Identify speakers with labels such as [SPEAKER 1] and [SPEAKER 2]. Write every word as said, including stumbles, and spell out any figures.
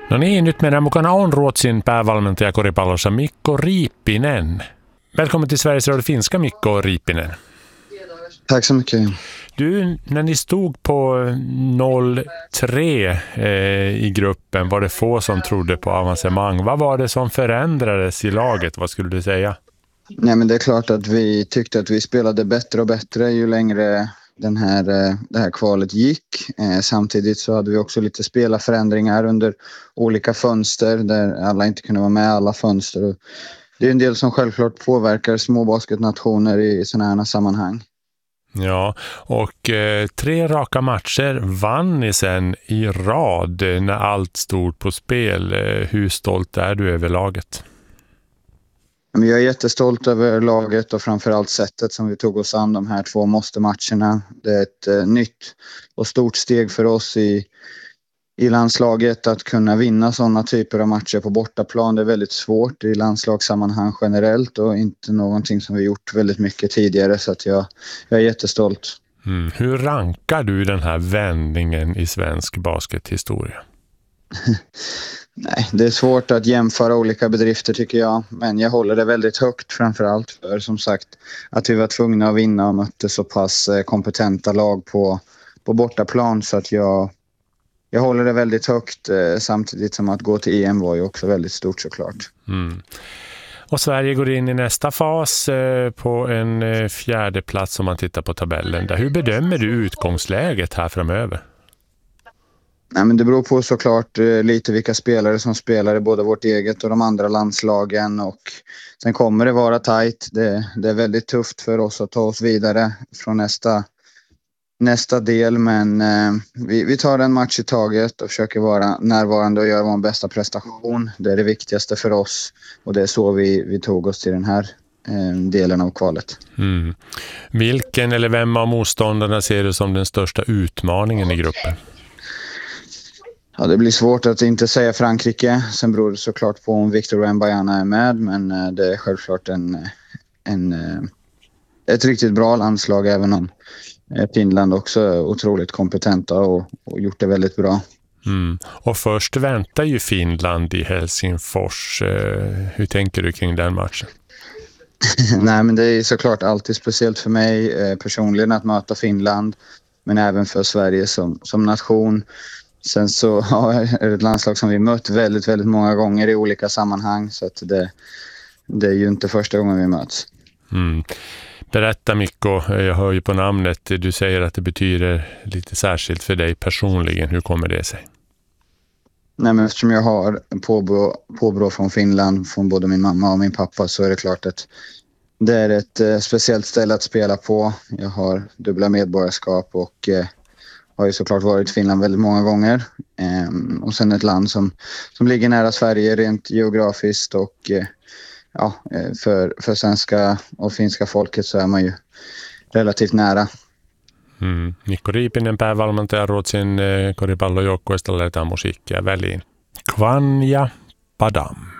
[SPEAKER 1] No niin, nyt meidän mukana on Ruotsin päävalmentaja koripallossa Mikko Riippinen. Välkommen till Sveriges Radio Finska, Mikko Riippinen.
[SPEAKER 2] Tack så mycket.
[SPEAKER 1] Du, när ni stod på noll tre eh, i gruppen var det få som trodde på avancemang. Vad var det som förändrades i laget? Vad skulle du säga?
[SPEAKER 2] Nej, men det är klart att vi tyckte att vi spelade bättre och bättre ju längre den här, det här kvalet gick. Eh, samtidigt så hade vi också lite spelarförändringar under olika fönster där alla inte kunde vara med alla fönster. Och det är en del som självklart påverkar små basketnationer i sådana här sammanhang.
[SPEAKER 1] Ja, och eh, tre raka matcher vann ni sen i rad när allt stod på spel. Eh, hur stolt är du över laget?
[SPEAKER 2] Jag är jättestolt över laget och framförallt sättet som vi tog oss an de här två måste-matcherna. Det är ett eh, nytt och stort steg för oss i, i landslaget att kunna vinna sådana typer av matcher på bortaplan. Det är väldigt svårt i landslagssammanhang generellt och inte någonting som vi gjort väldigt mycket tidigare, så att jag, jag är jättestolt.
[SPEAKER 1] Mm. Hur rankar du den här vändningen i svensk baskethistoria?
[SPEAKER 2] Nej, det är svårt att jämföra olika bedrifter tycker jag, men jag håller det väldigt högt framförallt för som sagt att vi var tvungna att vinna och mötte så pass kompetenta lag på, på bortaplan, så att jag, jag håller det väldigt högt eh, samtidigt som att gå till E M var ju också väldigt stort såklart.
[SPEAKER 1] Mm. Och Sverige går in i nästa fas eh, på en eh, fjärde plats om man tittar på tabellen. Där. Hur bedömer du utgångsläget här framöver?
[SPEAKER 2] Nej, men det beror på såklart eh, lite vilka spelare som spelar i både vårt eget och de andra landslagen, och sen kommer det vara tajt. Det, det är väldigt tufft för oss att ta oss vidare från nästa, nästa del, men eh, vi, vi tar en match i taget och försöker vara närvarande och göra vår bästa prestation. Det är det viktigaste för oss och det är så vi, vi tog oss till den här eh, delen av kvalet.
[SPEAKER 1] Mm. Vilken eller vem av motståndarna ser du som den största utmaningen i gruppen?
[SPEAKER 2] Ja, det blir svårt att inte säga Frankrike. Sen beror det såklart på om Victor Wembanyama är med. Men det är självklart en, en, ett riktigt bra landslag, även om Finland också är otroligt kompetenta och, och gjort det väldigt bra.
[SPEAKER 1] Mm. Och först väntar ju Finland i Helsingfors. Hur tänker du kring den matchen?
[SPEAKER 2] Nej, men det är såklart alltid speciellt för mig personligen att möta Finland. Men även för Sverige som, som nation. Sen så ja, är det ett landslag som vi mött väldigt, väldigt många gånger i olika sammanhang. Så att det, det är ju inte första gången vi möts.
[SPEAKER 1] Mm. Berätta Mikko, jag hör ju på namnet. Du säger att det betyder lite särskilt för dig personligen. Hur kommer det sig?
[SPEAKER 2] Nej, men eftersom jag har påbrå, påbrå från Finland, från både min mamma och min pappa, så är det klart att det är ett eh, speciellt ställe att spela på. Jag har dubbla medborgarskap och eh, har ju såklart varit i Finland väldigt många gånger. Ehm, och sen ett land som, som ligger nära Sverige rent geografiskt och eh, ja, för, för svenska och finska folket så är man ju relativt nära.
[SPEAKER 1] Mm. Mikko Riippinen, päävalmentaja Ruotsin koripallojoukkueesta, laitetaan musiikkia väliin. Kvanja Padam.